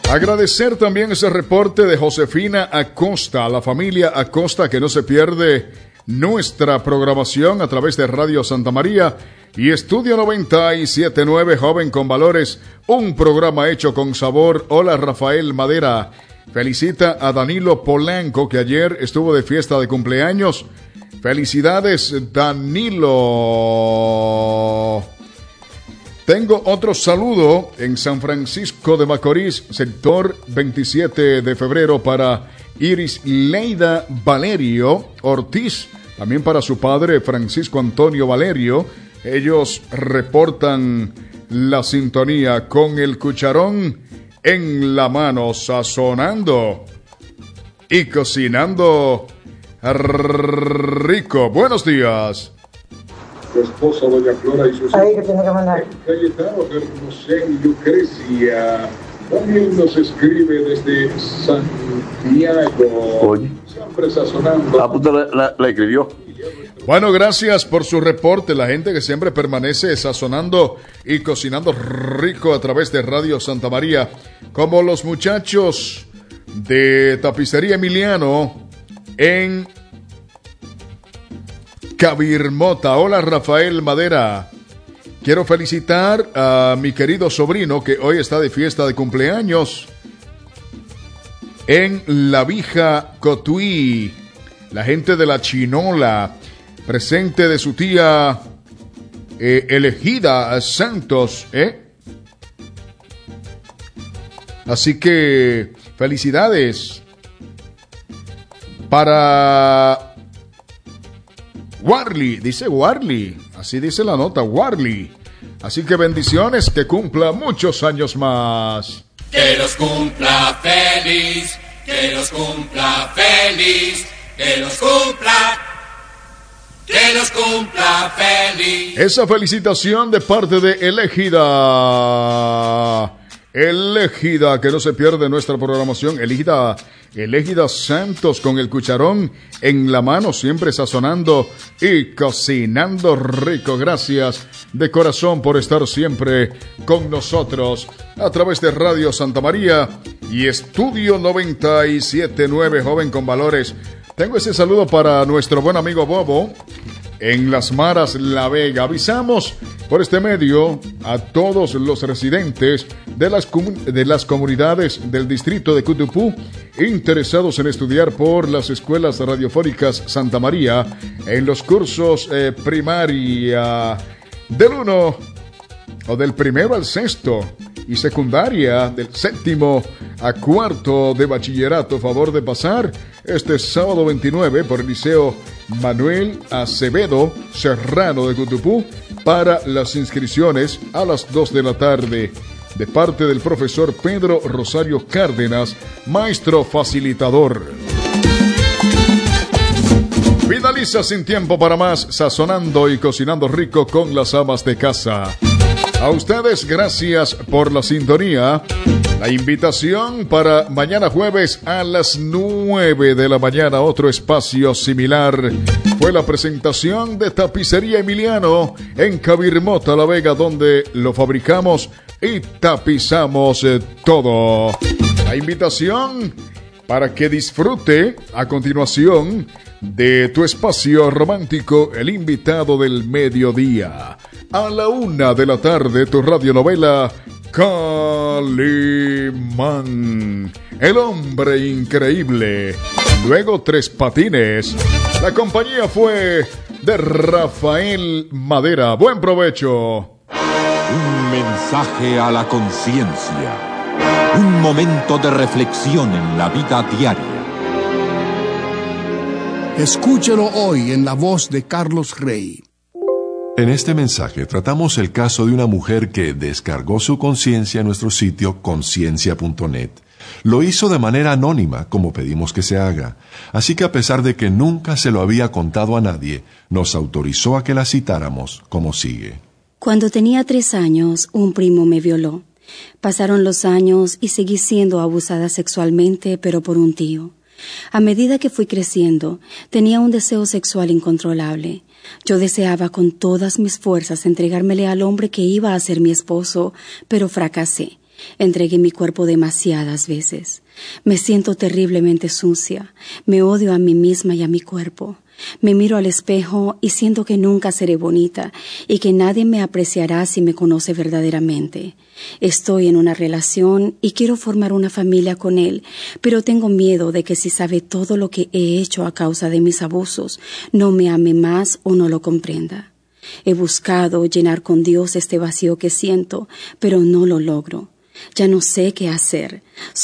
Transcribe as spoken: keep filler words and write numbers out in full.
Agradecer también ese reporte de Josefina Acosta, a la familia Acosta, que no se pierde nuestra programación a través de Radio Santa María y Estudio noventa y siete punto nueve, Joven con Valores, un programa hecho con sabor. Hola, Rafael Madera. Felicita a Danilo Polanco, que ayer estuvo de fiesta de cumpleaños. Felicidades, Danilo. Tengo otro saludo en San Francisco de Macorís, sector veintisiete de febrero, para Iris Leida Valerio Ortiz, también para su padre Francisco Antonio Valerio. Ellos reportan la sintonía con el cucharón en la mano, sazonando y cocinando rico. Buenos días. Su esposa, doña Flora, y sus Ahí que tiene que mandar. Cayetano Hermosén y Lucrecia. También nos escribe desde Santiago. Oye. Siempre sazonando. Ah, pues la, la, la escribió. Bueno, gracias por su reporte. La gente que siempre permanece sazonando y cocinando rico a través de Radio Santa María, como los muchachos de Tapicería Emiliano en Cabirmota. Hola, Rafael Madera. Quiero felicitar a mi querido sobrino que hoy está de fiesta de cumpleaños en La Vija Cotuí. La gente de La Chinola, presente de su tía eh, Elegida Santos, ¿eh? Así que felicidades para Warley, dice Warley, así dice la nota, Warley. Así que bendiciones, que cumpla muchos años más. Que los cumpla feliz, que los cumpla feliz, que los cumpla, que los cumpla feliz. Esa felicitación de parte de Elegida. Elegida, que no se pierde nuestra programación. Elegida, Elegida Santos, con el cucharón en la mano, siempre sazonando y cocinando rico. Gracias de corazón por estar siempre con nosotros a través de Radio Santa María y Estudio noventa y siete punto nueve, Joven con Valores. Tengo ese saludo para nuestro buen amigo Bobo en Las Maras, La Vega. Avisamos por este medio a todos los residentes de las, comun- de las comunidades del distrito de Cutupú interesados en estudiar por las escuelas radiofónicas Santa María en los cursos eh, primaria del uno o del primero al sexto y secundaria del séptimo a cuarto de bachillerato. Favor de pasar este sábado veintinueve por el Liceo Manuel Acevedo Serrano de Cutupú para las inscripciones a las dos de la tarde, de parte del profesor Pedro Rosario Cárdenas, maestro facilitador. Finaliza Sin Tiempo para Más, sazonando y cocinando rico con las amas de casa. A ustedes, gracias por la sintonía. La invitación para mañana jueves a las nueve de la mañana, otro espacio similar. Fue la presentación de Tapicería Emiliano en Cabirmota, La Vega, donde lo fabricamos y tapizamos eh, todo. La invitación para que disfrute a continuación de tu espacio romántico, el invitado del mediodía. A la una de la tarde, tu radionovela Calimán, el hombre increíble. Luego Tres Patines. La compañía fue de Rafael Madera. Buen provecho. Un mensaje a la conciencia. Un momento de reflexión en la vida diaria. Escúchelo hoy en la voz de Carlos Rey. En este mensaje tratamos el caso de una mujer que descargó su conciencia en nuestro sitio conciencia punto net. Lo hizo de manera anónima, como pedimos que se haga. Así que a pesar de que nunca se lo había contado a nadie, nos autorizó a que la citáramos como sigue. Cuando tenía tres años, un primo me violó. Pasaron los años y seguí siendo abusada sexualmente, pero por un tío. A medida que fui creciendo, tenía un deseo sexual incontrolable. Yo deseaba con todas mis fuerzas entregármele al hombre que iba a ser mi esposo, pero fracasé. Entregué mi cuerpo demasiadas veces. Me siento terriblemente sucia. Me odio a mí misma y a mi cuerpo. Me miro al espejo y siento que nunca seré bonita y que nadie me apreciará si me conoce verdaderamente. Estoy en una relación y quiero formar una familia con él, pero tengo miedo de que si sabe todo lo que he hecho a causa de mis abusos, no me ame más o no lo comprenda. He buscado llenar con Dios este vacío que siento, pero no lo logro. Ya no sé qué hacer.